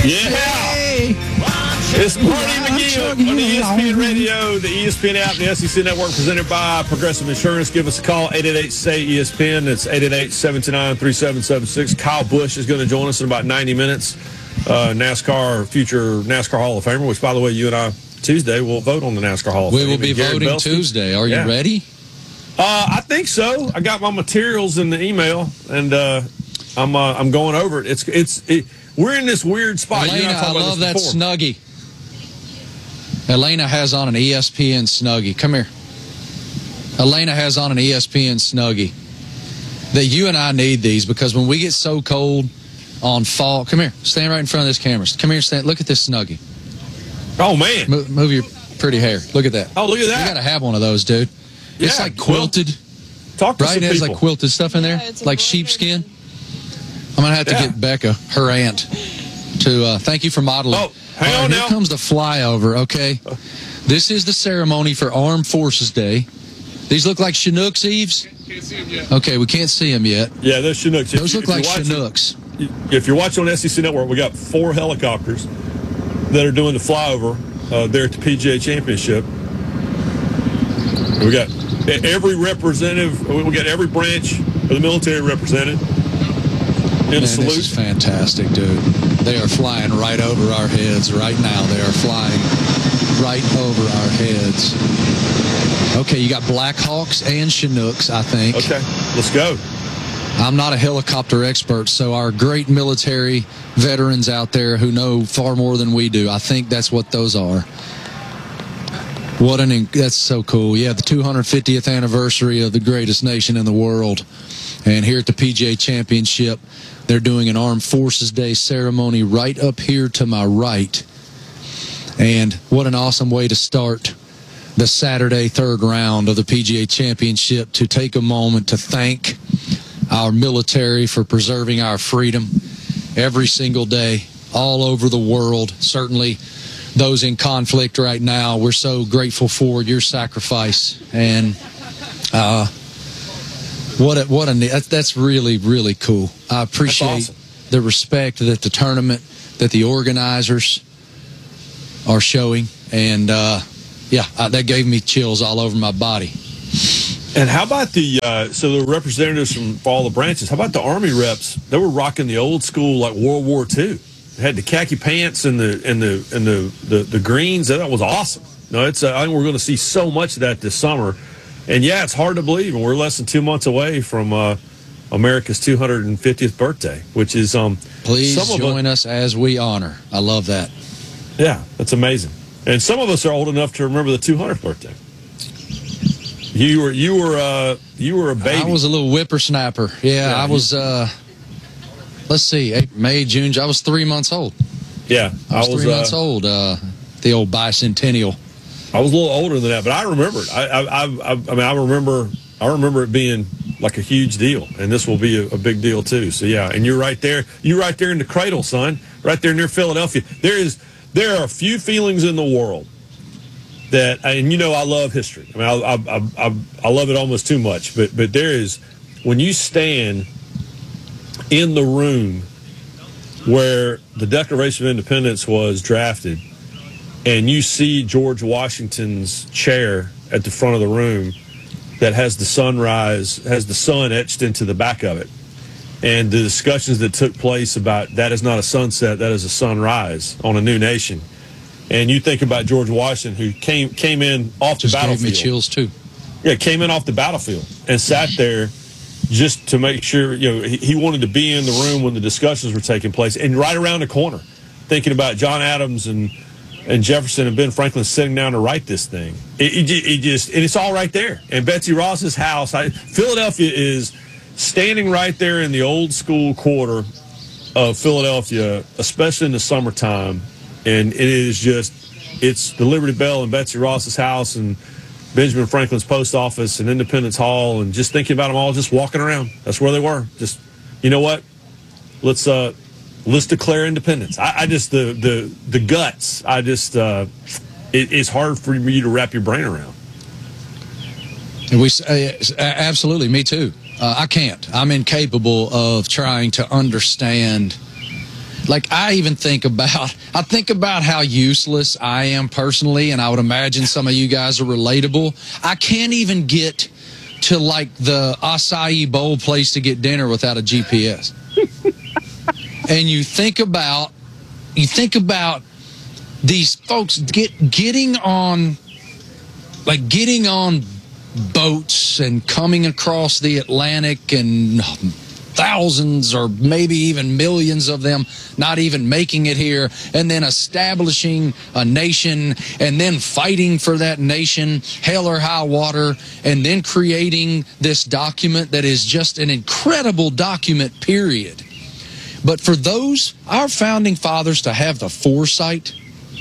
Yeah. It's Marty McGee on the ESPN Radio, the ESPN app, the SEC Network, presented by Progressive Insurance. Give us a call, 888-SAY-ESPN. It's 888-729-3776. Kyle Busch is going to join us in about 90 minutes. Future NASCAR Hall of Famer, which, by the way, you and I, Tuesday, will vote on the NASCAR Hall of Fame. We will be voting Tuesday. Are you ready? I think so. I got my materials in the email, and I'm going over it. We're in this weird spot. Elena, I love that Snuggie. Elena has on an ESPN Snuggie. Come here. Elena has on an ESPN Snuggie. That you and I need these because when we get so cold on fall, come here. Stand right in front of this camera. Come here. Stand. Look at this Snuggie. Oh man! Move your pretty hair. Look at that. Oh, look at that! You got to have one of those, dude. Yeah, it's like quilted. Talk to right? Some It has people. like quilted stuff in there, like sheepskin. I'm gonna have to get Becca, her aunt, to thank you for modeling. Oh, hang on here now. Comes the flyover. Okay, this is the ceremony for Armed Forces Day. These look like Chinooks, Eves. Can't see them yet. Okay, we can't see them yet. Yeah, they're Chinooks. Those look like Chinooks. If you're watching on SEC Network, we got 4 helicopters that are doing the flyover there at the PGA Championship. We got every representative. We got every branch of the military represented. Man, this is fantastic, dude. They are flying right over our heads right now. They are flying right over our heads. Okay, you got Black Hawks and Chinooks, I think. Okay, let's go. I'm not a helicopter expert, so our great military veterans out there who know far more than we do, I think that's what those are. That's so cool. Yeah, the 250th anniversary of the greatest nation in the world. And here at the PGA Championship, they're doing an Armed Forces Day ceremony right up here to my right. And what an awesome way to start the Saturday third round of the PGA Championship, to take a moment to thank our military for preserving our freedom every single day all over the world. Certainly those in conflict right now, we're so grateful for your sacrifice. And that's really, really cool. I appreciate the respect that the tournament, that the organizers are showing. And that gave me chills all over my body. And how about the representatives from all the branches? How about the Army reps? They were rocking the old school like World War II. They had the khaki pants and the greens. That was awesome. No, I think we're going to see so much of that this summer. And yeah, it's hard to believe, and we're less than 2 months away from America's 250th birthday, which is please join us as we honor. I love that. Yeah, that's amazing. And some of us are old enough to remember the 200th birthday. You were a baby. I was a little whippersnapper. Yeah, I was. Let's see, May, June. I was 3 months old. Yeah, I was 3 months old. The old bicentennial. I was a little older than that, but I remember it. I remember it being like a huge deal, and this will be a big deal too. So yeah, and you're right there. You're right there in the cradle, son. Right there near Philadelphia. There are a few feelings in the world that, and I love history. I mean, I love it almost too much. But there is, when you stand in the room where the Declaration of Independence was drafted, and you see George Washington's chair at the front of the room that has the sunrise, has the sun etched into the back of it, and the discussions that took place about that is not a sunset, that is a sunrise on a new nation. And you think about George Washington, who came in off the battlefield. Gave me chills too. Yeah, came in off the battlefield and sat there just to make sure, he wanted to be in the room when the discussions were taking place, and right around the corner, thinking about John Adams and Jefferson and Ben Franklin sitting down to write this thing. And it's all right there. And Betsy Ross's house, Philadelphia is standing right there in the old school quarter of Philadelphia, especially in the summertime. And it's the Liberty Bell and Betsy Ross's house and Benjamin Franklin's post office and Independence Hall, and just thinking about them all just walking around. That's where they were. Just, you know what? Let's declare independence. I just, the guts, it's hard for you to wrap your brain around. Absolutely, me too. I can't. I'm incapable of trying to understand Like, I think about how useless I am personally, and I would imagine some of you guys are relatable. I can't even get to, like, the acai bowl place to get dinner without a GPS. And you think about these folks getting on boats and coming across the Atlantic, and thousands or maybe even millions of them not even making it here, and then establishing a nation, and then fighting for that nation, hell or high water, and then creating this document that is just an incredible document, period. But for our founding fathers to have the foresight,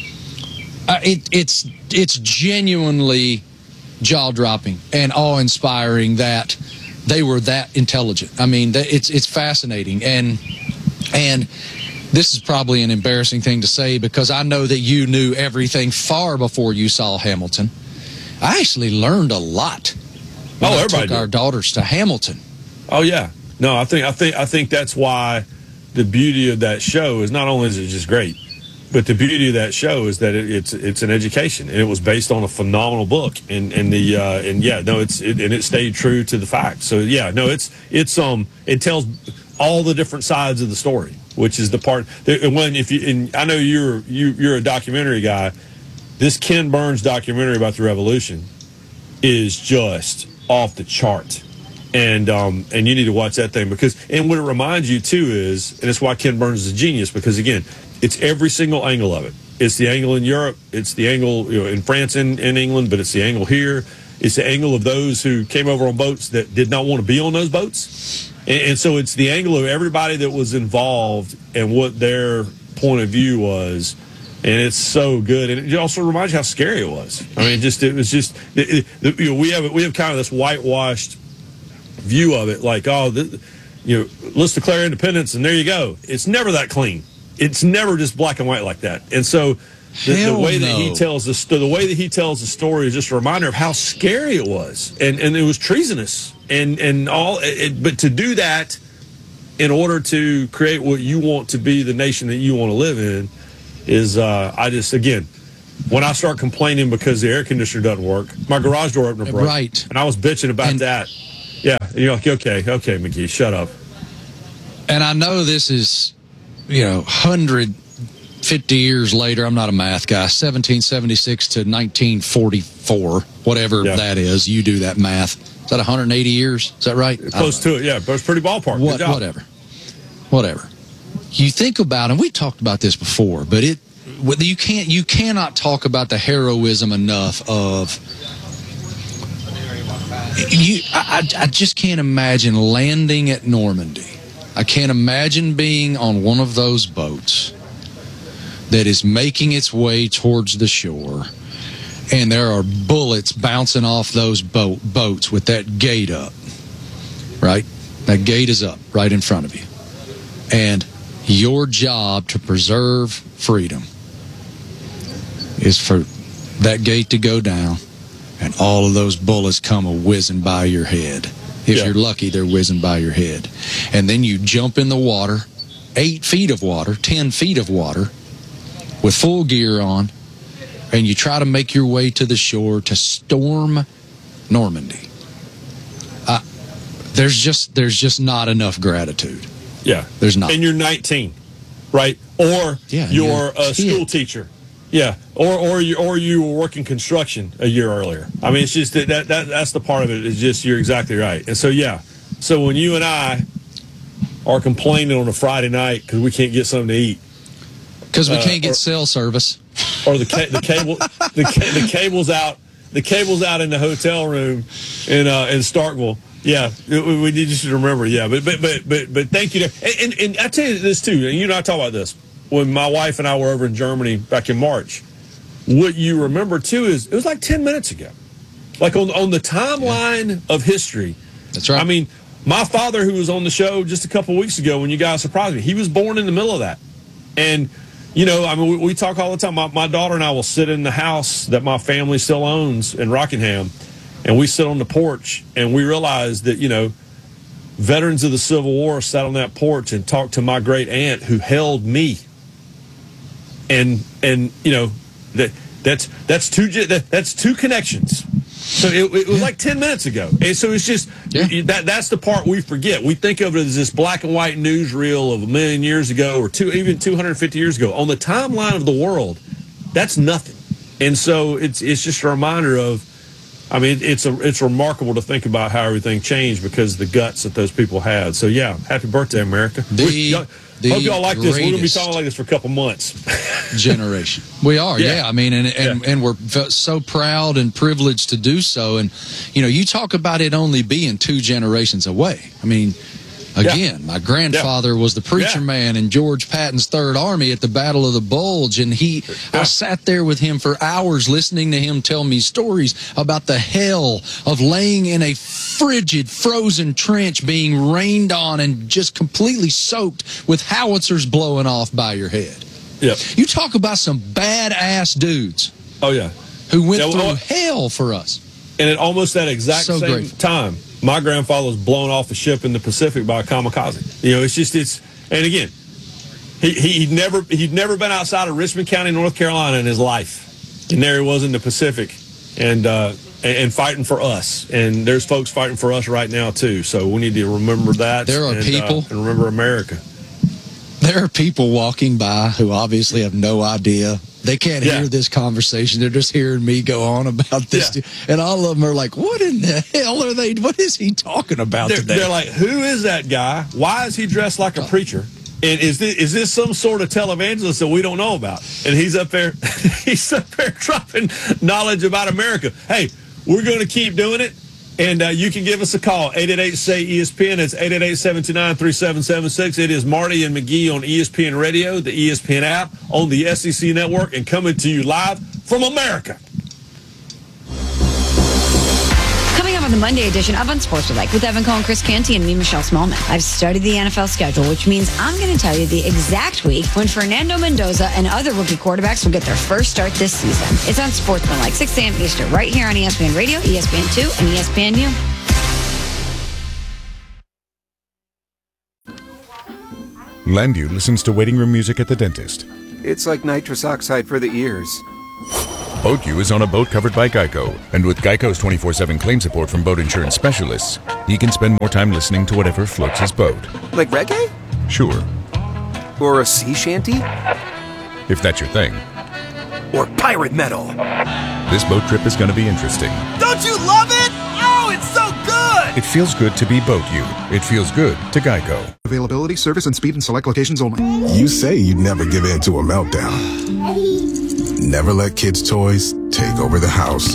it's genuinely jaw-dropping and awe-inspiring that they were that intelligent. I mean, it's fascinating. And this is probably an embarrassing thing to say, because I know that you knew everything far before you saw Hamilton. I actually learned a lot when I took our daughters to Hamilton. Oh yeah, no, I think that's why the beauty of that show is not only is it just great, but the beauty of that show is that it's an education, and it was based on a phenomenal book, and it stayed true to the facts. So yeah, no, it tells all the different sides of the story, which is the part that I know you're a documentary guy. This Ken Burns documentary about the Revolution is just off the chart. And you need to watch that thing, and what it reminds you too is, and it's why Ken Burns is a genius, because again, it's every single angle of it. It's the angle in Europe, it's the angle in France and in England, but it's the angle here. It's the angle of those who came over on boats that did not want to be on those boats. And so it's the angle of everybody that was involved and what their point of view was. And it's so good, and it also reminds you how scary it was. I mean, we have kind of this whitewashed view of it, like, let's declare independence and there you go. It's never that clean. It's never just black and white like that. And so the way that he tells the story is just a reminder of how scary it was, and it was treasonous and all. But to do that in order to create what you want to be the nation that you want to live in is when I start complaining because the air conditioner doesn't work, my garage door opener broke, right, and I was bitching about that. Yeah, you're like, okay, McGee, shut up. And I know this is, 150 years later. I'm not a math guy. 1776 to 1944, whatever that is. You do that math. Is that 180 years? Is that right? Close to it, yeah. But it's pretty ballpark. Whatever. You think about, and we talked about this before, but you cannot talk about the heroism enough of. I just can't imagine landing at Normandy. I can't imagine being on one of those boats that is making its way towards the shore, and there are bullets bouncing off those boats with that gate up, right? That gate is up right in front of you. And your job to preserve freedom is for that gate to go down and all of those bullets come a-whizzing by your head. If you're lucky, they're whizzing by your head. And then you jump in the water, 8 feet of water, 10 feet of water, with full gear on, and you try to make your way to the shore to storm Normandy. There's just not enough gratitude. Yeah. There's not. And you're 19, right? Or you're a school teacher. Yeah, or you were working construction a year earlier. I mean, it's just that's the part of it. Is just you're exactly right. And so when you and I are complaining on a Friday night because we can't get something to eat, because we can't get cell service, or the cable's out in the hotel room in Starkville. Yeah, we need you to remember. Yeah, but thank you. And I tell you this too. And you and I talk about this. When my wife and I were over in Germany back in March, what you remember too is it was like 10 minutes ago, like on the timeline of history. That's right. I mean, my father, who was on the show just a couple weeks ago when you guys surprised me, he was born in the middle of that. And we talk all the time. My daughter and I will sit in the house that my family still owns in Rockingham, and we sit on the porch and we realize that veterans of the Civil War sat on that porch and talked to my great aunt who held me. And that's two connections. So it was like 10 minutes ago. And so it's just that's the part we forget. We think of it as this black and white newsreel of a million years ago or even 250 years ago. On the timeline of the world, that's nothing. And so it's just a reminder of, I mean, it's remarkable to think about how everything changed because of the guts that those people had. So, yeah, happy birthday, America. Hope y'all like this. We're going to be talking like this for a couple months. Generation. We are, yeah. I mean, and we're so proud and privileged to do so. And, you talk about it only being 2 generations away. I mean, again, my grandfather was the preacher man in George Patton's Third Army at the Battle of the Bulge, and I sat there with him for hours listening to him tell me stories about the hell of laying in a frigid, frozen trench being rained on and just completely soaked with howitzers blowing off by your head. Yep. You talk about some badass dudes. Oh, yeah. Who went through hell for us. And at almost that exact same time, my grandfather was blown off a ship in the Pacific by a kamikaze. And again, he'd never been outside of Richmond County, North Carolina in his life. And there he was in the Pacific and fighting for us. And there's folks fighting for us right now, too. So we need to remember that. There are people. And remember America. There are people walking by who obviously have no idea. They can't hear this conversation. They're just hearing me go on about this. Yeah. And all of them are like, what in the hell are they? What is he talking about today? They're like, who is that guy? Why is he dressed like a preacher? And is this some sort of televangelist that we don't know about? And he's up there dropping knowledge about America. Hey, we're going to keep doing it. And you can give us a call, 888-SAY-ESPN. It's 888-729-3776. It is Marty and McGee on ESPN Radio, the ESPN app, on the SEC Network, and coming to you live from America. Coming up on the Monday edition of Unsportsmanlike with Evan Cohen, Chris Canty, and me, Michelle Smallman. I've studied the NFL schedule, which means I'm going to tell you the exact week when Fernando Mendoza and other rookie quarterbacks will get their first start this season. It's Unsportsmanlike, 6 a.m. Eastern, right here on ESPN Radio, ESPN2, and ESPNU. Landview listens to waiting room music at the dentist. It's like nitrous oxide for the ears. BoatU is on a boat covered by Geico, and with Geico's 24/7 claim support from boat insurance specialists, he can spend more time listening to whatever floats his boat. Like reggae? Sure. Or a sea shanty? If that's your thing. Or pirate metal? This boat trip is going to be interesting. Don't you love it? Oh, it's so good! It feels good to be BoatU. It feels good to Geico. Availability, service, and speed in select locations only. You say you'd never give in to a meltdown. Never let kids' toys take over the house.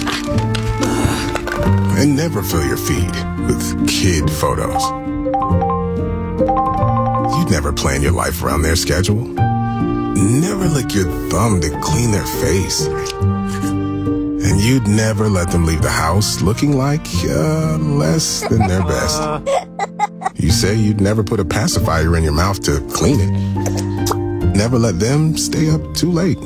And never fill your feed with kid photos. You'd never plan your life around their schedule. Never lick your thumb to clean their face. And you'd never let them leave the house looking like less than their best. You say you'd never put a pacifier in your mouth to clean it. Never let them stay up too late.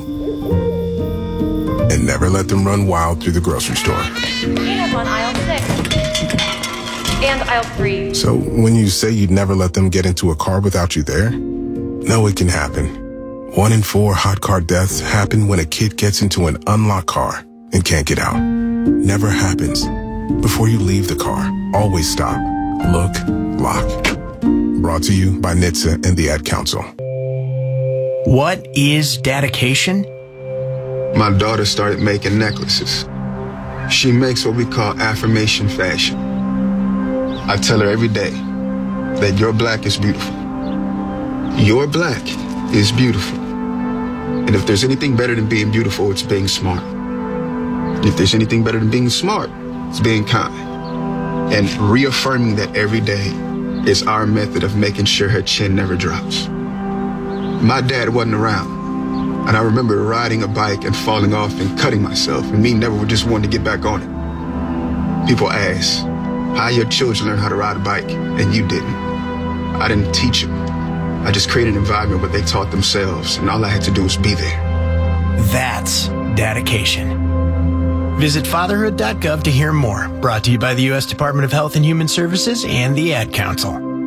And never let them run wild through the grocery store. We have on aisle 6 and aisle 3. So when you say you'd never let them get into a car without you there, no, it can happen. 1 in 4 hot car deaths happen when a kid gets into an unlocked car and can't get out. Never happens. Before you leave the car, always stop, look, lock. Brought to you by NHTSA and the Ad Council. What is dedication? My daughter started making necklaces. She makes what we call affirmation fashion. I tell her every day that your black is beautiful. Your black is beautiful. And if there's anything better than being beautiful, it's being smart. If there's anything better than being smart, it's being kind. And reaffirming that every day is our method of making sure her chin never drops. My dad wasn't around. And I remember riding a bike and falling off and cutting myself, and me never just wanting to get back on it. People ask, how your children learn how to ride a bike, and you didn't. I didn't teach them. I just created an environment where they taught themselves, and all I had to do was be there. That's dedication. Visit fatherhood.gov to hear more. Brought to you by the U.S. Department of Health and Human Services and the Ad Council.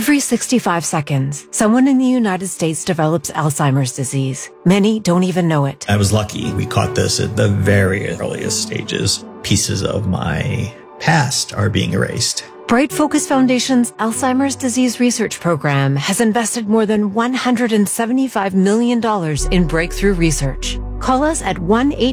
Every 65 seconds, someone in the United States develops Alzheimer's disease. Many don't even know it. I was lucky. We caught this at the very earliest stages. Pieces of my past are being erased. Bright Focus Foundation's Alzheimer's Disease Research Program has invested more than $175 million in breakthrough research. Call us at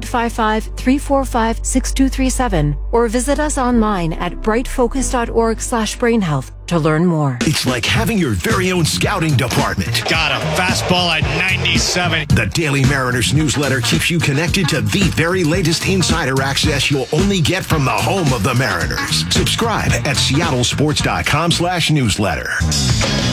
1-855-345-6237 or visit us online at brightfocus.org/brainhealth to learn more. It's like having your very own scouting department. Got a fastball at 97. The Daily Mariners newsletter keeps you connected to the very latest insider access you'll only get from the home of the Mariners. Subscribe at seattlesports.com/newsletter.